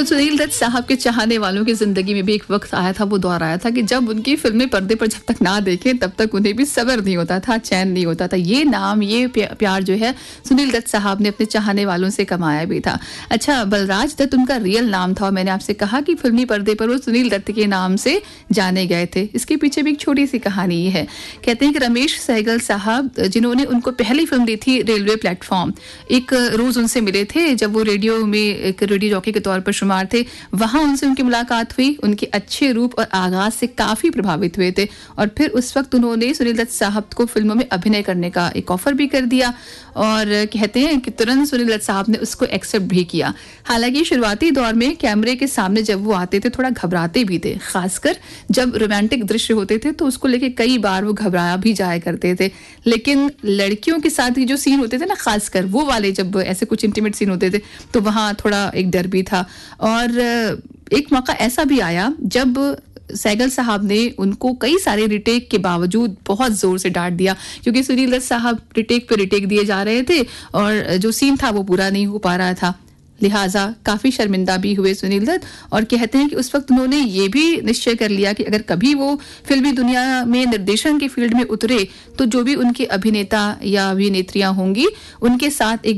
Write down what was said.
तो सुनील दत्त साहब के चाहने वालों की जिंदगी में भी एक वक्त आया था, वो दौर आया था कि जब उनकी फिल्में पर्दे पर जब तक ना देखें तब तक उन्हें भी सब्र नहीं होता था, चैन नहीं होता था। ये नाम, ये प्यार जो है सुनील दत्त साहब ने अपने चाहने वालों से कमाया भी था। अच्छा, बलराज दत्त उनका रियल नाम था और मैंने आपसे कहा कि फिल्मी पर्दे पर वो सुनील दत्त के नाम से जाने गए थे। इसके पीछे भी एक छोटी सी कहानी है। कहते हैं कि रमेश सहगल साहब, जिन्होंने उनको पहली फिल्म दी थी रेलवे प्लेटफॉर्म, एक रोज उनसे मिले थे जब वो रेडियो में एक रेडियो जॉकी के तौर पर शुमार थे। वहां उनसे उनकी मुलाकात हुई, उनके अच्छे रूप और आगाज से काफी प्रभावित हुए थे और फिर उस वक्त उन्होंने सुनील दत्त साहब को फिल्मों में अभिनय करने का एक ऑफर भी कर दिया और कहते हैं कि तुरंत सुनील दत्त साहब ने उसको एक्सेप्ट भी किया। हालांकि शुरुआती दौर में कैमरे के सामने जब वो आते थे थोड़ा घबराते भी थे, खासकर जब रोमांटिक दृश्य होते थे तो उसको लेके कई बार वो घबराया भी जाया करते थे। लेकिन लड़कियों के साथ जो सीन होते थे ना, खासकर वो वाले जब ऐसे कुछ इंटीमेट सीन होते थे तो वहां थोड़ा एक डर भी था। और एक मौका ऐसा भी आया जब सहगल साहब ने उनको कई सारे रिटेक के बावजूद बहुत जोर से डांट दिया, क्योंकि सुनील दत्त साहब रिटेक पे रिटेक दिए जा रहे थे और जो सीन था वो पूरा नहीं हो पा रहा था। लिहाजा काफी शर्मिंदा भी हुए सुनील दत्त और कहते हैं कि उस वक्त उन्होंने ये भी निश्चय कर लिया कि अगर कभी वो फिल्मी दुनिया में निर्देशन के फील्ड में उतरे तो जो भी उनके अभिनेता या अभिनेत्रियां होंगी उनके साथ एक